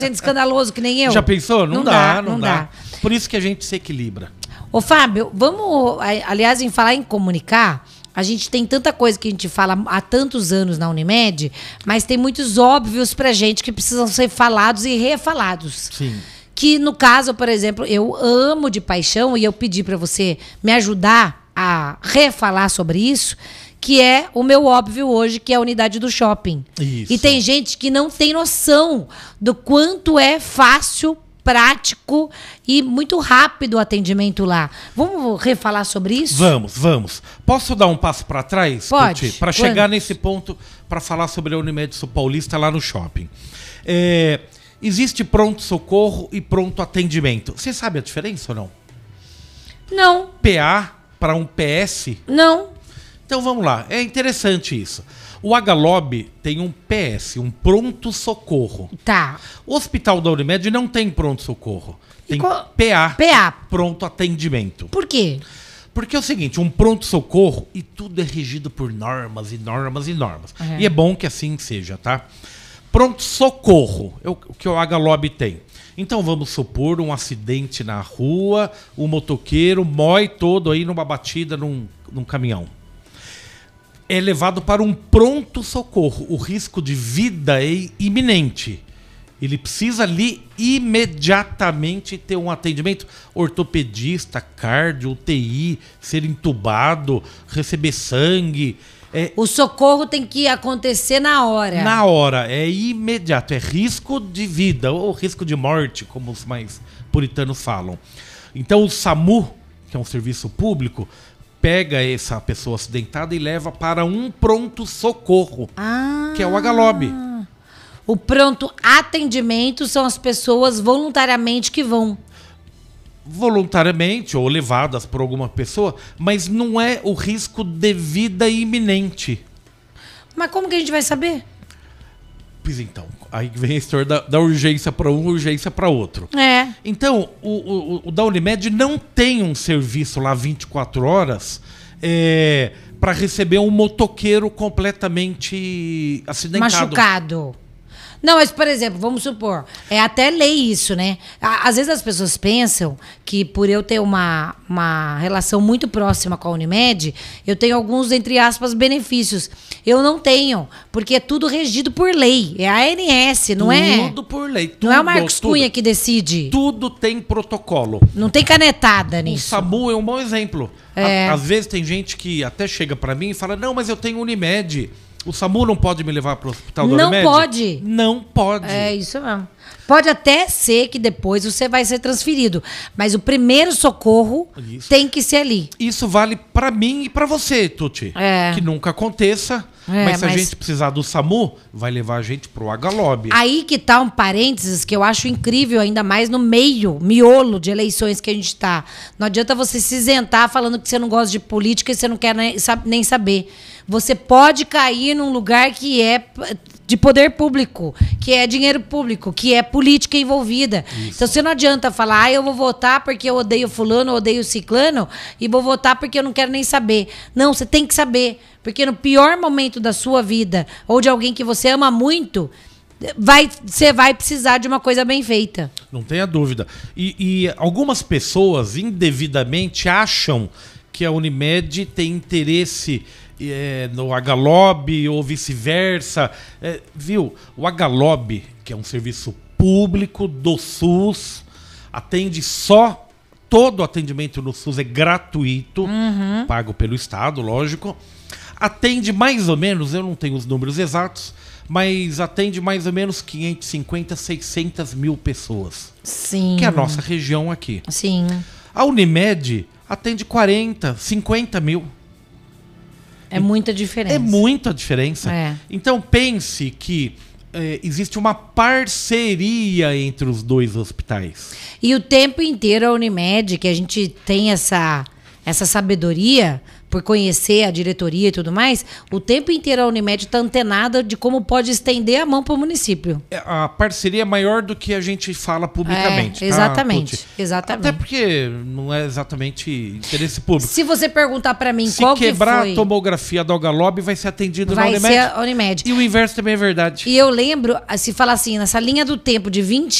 Sendo escandaloso que nem eu. Já pensou? Não dá. Por isso que a gente se equilibra. Ô, Fábio, vamos... Aliás, em falar em comunicar, a gente tem tanta coisa que a gente fala há tantos anos na Unimed, mas tem muitos óbvios pra gente que precisam ser falados e refalados. Sim. Que, no caso, por exemplo, eu amo de paixão e eu pedi pra você me ajudar a refalar sobre isso, que é o meu óbvio hoje, que é a unidade do shopping. Isso. E tem gente que não tem noção do quanto é fácil, prático e muito rápido o atendimento lá. Vamos refalar sobre isso? Vamos. Posso dar um passo para trás? Pode. Para chegar nesse ponto, para falar sobre a Unimed Sul Paulista lá no shopping. Existe pronto-socorro e pronto atendimento. Você sabe a diferença ou não? Não. PA para um PS? Não. Então vamos lá, é interessante isso. O HLOB tem um PS, um pronto-socorro. Tá. O Hospital da Unimed não tem pronto-socorro. Tem PA. Pronto atendimento. Por quê? Porque é o seguinte, um pronto-socorro, e tudo é regido por normas e normas e normas. Uhum. E é bom que assim seja, tá? Pronto-socorro é o que o HLOB tem. Então vamos supor um acidente na rua, o motoqueiro mói todo aí numa batida num caminhão. É levado para um pronto-socorro. O risco de vida é iminente. Ele precisa ali imediatamente ter um atendimento ortopedista, cardio, UTI, ser entubado, receber sangue. O socorro tem que acontecer na hora. Na hora, é imediato. É risco de vida ou risco de morte, como os mais puritanos falam. Então o SAMU, que é um serviço público, pega essa pessoa acidentada e leva para um pronto-socorro, que é o HLOB. O pronto atendimento são as pessoas voluntariamente que vão. Voluntariamente ou levadas por alguma pessoa, mas não é o risco de vida iminente. Mas como que a gente vai saber? Pois então, aí vem a história da urgência para um, urgência para outro. Então, o da Unimed não tem um serviço lá 24 horas para receber um motoqueiro completamente acidentado. Machucado. Não, mas, por exemplo, vamos supor, é até lei isso, né? Às vezes as pessoas pensam que por eu ter uma relação muito próxima com a Unimed, eu tenho alguns, entre aspas, benefícios. Eu não tenho, porque é tudo regido por lei. É a ANS, não é? Tudo por lei. Não é o Marcos Cunha que decide. Tudo tem protocolo. Não tem canetada nisso. O SAMU é um bom exemplo. Às vezes tem gente que até chega pra mim e fala, não, mas eu tenho Unimed. O SAMU não pode me levar para o hospital da Unimed? Não pode. Não pode. É isso mesmo. Pode até ser que depois você vai ser transferido, mas o primeiro socorro tem que ser ali. Isso vale para mim e para você, Tuti. Que nunca aconteça, mas se a gente precisar do SAMU, vai levar a gente pro HLOB. Aí que tá um parênteses que eu acho incrível, ainda mais no miolo de eleições que a gente tá. Não adianta você se isentar falando que você não gosta de política e você não quer nem saber. Você pode cair num lugar que é de poder público, que é dinheiro público, que é política envolvida. Isso. Então você não adianta falar, eu vou votar porque eu odeio fulano, eu odeio ciclano, e vou votar porque eu não quero nem saber. Não, você tem que saber, porque no pior momento da sua vida, ou de alguém que você ama muito, você vai precisar de uma coisa bem feita. Não tenha dúvida. E algumas pessoas indevidamente acham que a Unimed tem interesse no HLOB ou vice-versa. Viu? O HLOB, que é um serviço público do SUS, atende só... Todo o atendimento no SUS é gratuito, pago pelo Estado, lógico. Atende mais ou menos, eu não tenho os números exatos, mas atende mais ou menos 550, 600 mil pessoas. Sim. Que é a nossa região aqui. Sim. A Unimed atende 40, 50 mil. É muita diferença. É muita diferença. É. Então pense que existe uma parceria entre os dois hospitais. E o tempo inteiro a Unimed, que a gente tem essa sabedoria, por conhecer a diretoria e tudo mais, o tempo inteiro a Unimed está antenada de como pode estender a mão para o município. A parceria é maior do que a gente fala publicamente. Exatamente, tá, exatamente. Até porque não é exatamente interesse público. Se você perguntar para mim Se qual que foi... quebrar a tomografia da Algalob, vai ser atendido na Unimed. Vai ser a Unimed. E o inverso também é verdade. E eu lembro, se falar assim, nessa linha do tempo de 20